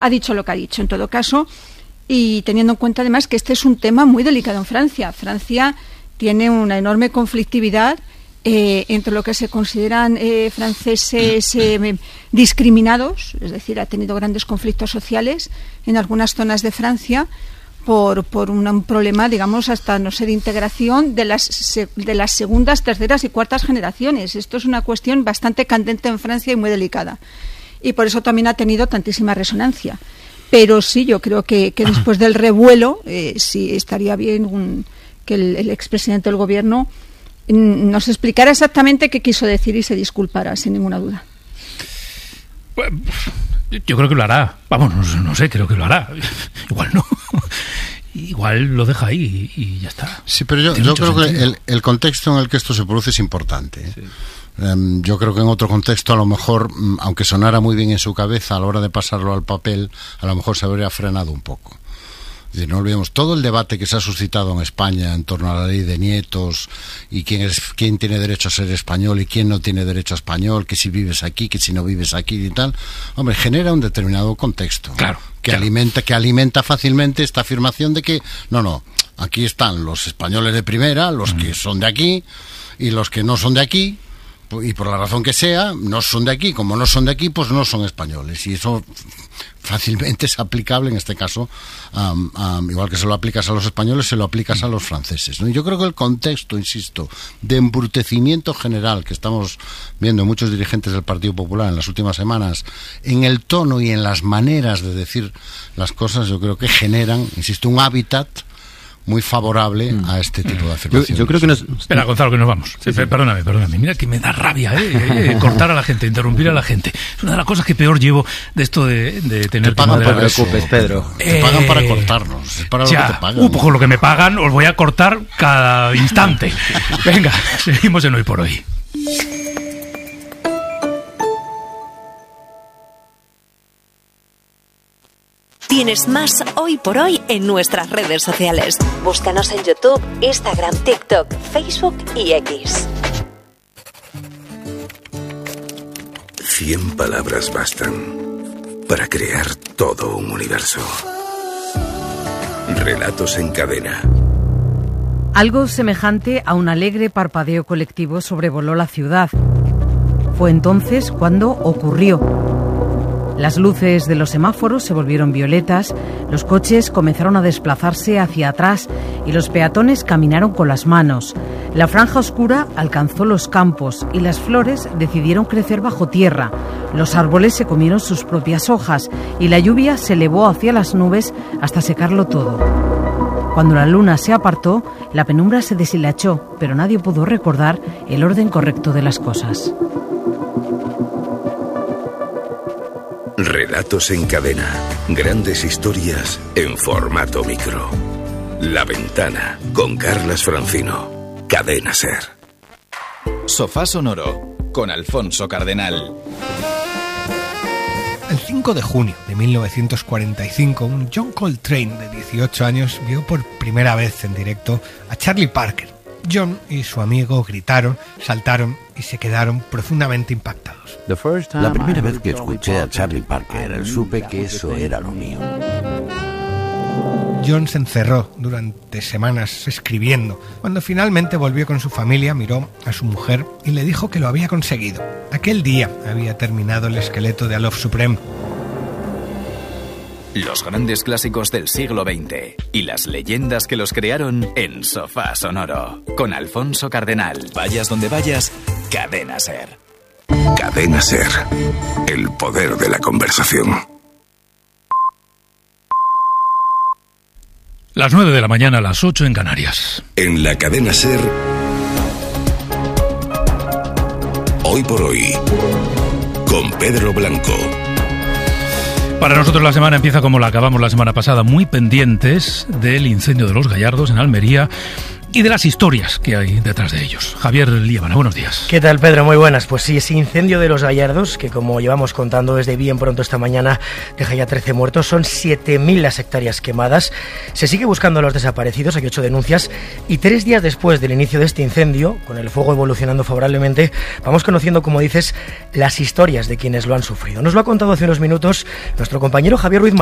ha dicho lo que ha dicho, en todo caso, y teniendo en cuenta además que este es un tema muy delicado en Francia. Francia tiene una enorme conflictividad entre lo que se consideran franceses discriminados, es decir, ha tenido grandes conflictos sociales en algunas zonas de Francia por un problema, digamos, hasta no sé, de integración de las segundas, terceras y cuartas generaciones. Esto es una cuestión bastante candente en Francia y muy delicada. Y por eso también ha tenido tantísima resonancia. Pero sí, yo creo que después del revuelo, sí estaría bien que el expresidente del gobierno nos explicara exactamente qué quiso decir y se disculpara, sin ninguna duda. Yo creo que lo hará. Vamos, no sé, creo que lo hará. Igual no. Igual lo deja ahí y ya está. Sí, pero yo creo que el contexto en el que esto se produce es importante. Sí. Yo creo que en otro contexto, a lo mejor, aunque sonara muy bien en su cabeza, a la hora de pasarlo al papel, a lo mejor se habría frenado un poco. Es decir, no olvidemos todo el debate que se ha suscitado en España en torno a la ley de nietos y quién tiene derecho a ser español y quién no tiene derecho a español, que si vives aquí, que si no vives aquí y tal. Hombre, genera un determinado contexto. Claro. Que alimenta fácilmente esta afirmación de que no, aquí están los españoles de primera, los que son de aquí y los que no son de aquí. Y por la razón que sea, no son de aquí. Como no son de aquí, pues no son españoles. Y eso fácilmente es aplicable, en este caso, igual que se lo aplicas a los españoles, se lo aplicas a los franceses, ¿no? Y yo creo que el contexto, insisto, de embrutecimiento general que estamos viendo en muchos dirigentes del Partido Popular en las últimas semanas, en el tono y en las maneras de decir las cosas, yo creo que generan, insisto, un hábitat muy favorable a este tipo de afirmaciones. Yo creo que Espera, Gonzalo, que nos vamos. Sí. Perdóname. Mira que me da rabia, cortar a la gente, interrumpir a la gente. Es una de las cosas que peor llevo de esto de tener... Te pagan, no te preocupes, Pedro. Te pagan para cortarnos. Es para lo que te pagan. Pues con lo que me pagan os voy a cortar cada instante. Venga, seguimos en Hoy por Hoy. Tienes más Hoy por Hoy en nuestras redes sociales. Búscanos en YouTube, Instagram, TikTok, Facebook y X. 100 palabras bastan para crear todo un universo. Relatos en cadena. Algo semejante a un alegre parpadeo colectivo sobrevoló la ciudad. Fue entonces cuando ocurrió. Las luces de los semáforos se volvieron violetas, los coches comenzaron a desplazarse hacia atrás y los peatones caminaron con las manos. La franja oscura alcanzó los campos y las flores decidieron crecer bajo tierra. Los árboles se comieron sus propias hojas y la lluvia se elevó hacia las nubes hasta secarlo todo. Cuando la luna se apartó, la penumbra se deshilachó, pero nadie pudo recordar el orden correcto de las cosas. Relatos en cadena. Grandes historias en formato micro. La Ventana, con Carlas Francino. Cadena SER. Sofá Sonoro, con Alfonso Cardenal. El 5 de junio de 1945, un John Coltrane de 18 años vio por primera vez en directo a Charlie Parker. John y su amigo gritaron, saltaron y se quedaron profundamente impactados. La primera vez que escuché a Charlie Parker, supe que eso era lo mío. John se encerró durante semanas escribiendo. Cuando finalmente volvió con su familia, miró a su mujer y le dijo que lo había conseguido. Aquel día había terminado el esqueleto de A Love Supreme. Los grandes clásicos del siglo XX y las leyendas que los crearon en Sofá Sonoro. Con Alfonso Cardenal. Vayas donde vayas, Cadena SER. Cadena SER. El poder de la conversación. Las 9 de la mañana, las 8 en Canarias. En la Cadena SER. Hoy por Hoy. Con Pedro Blanco. Para nosotros la semana empieza como la acabamos la semana pasada, muy pendientes del incendio de Los Gallardos en Almería, y de las historias que hay detrás de ellos. Javier Liébana, buenos días. ¿Qué tal, Pedro? Muy buenas. Pues sí, ese incendio de Los Gallardos, que como llevamos contando desde bien pronto esta mañana, deja ya 13 muertos, son 7.000 las hectáreas quemadas. Se sigue buscando a los desaparecidos, hay 8 denuncias, y 3 días después del inicio de este incendio, con el fuego evolucionando favorablemente, vamos conociendo, como dices, las historias de quienes lo han sufrido. Nos lo ha contado hace unos minutos nuestro compañero Javier Ruiz